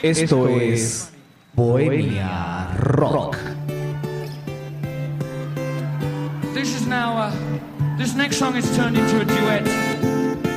Esto es Bohemia Rock. This next song is turned into a duet.